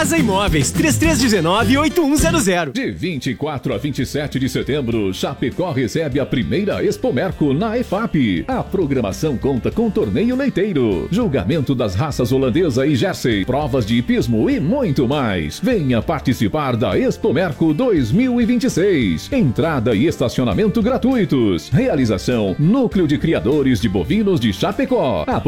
Casa Imóveis, 3319-8100. De 24 a 27 de setembro, Chapecó recebe a primeira Expomerco na EFAP. A programação conta com torneio leiteiro, julgamento das raças holandesa e Jersey, provas de hipismo e muito mais. Venha participar da Expomerco 2026. Entrada e estacionamento gratuitos. Realização: Núcleo de Criadores de Bovinos de Chapecó.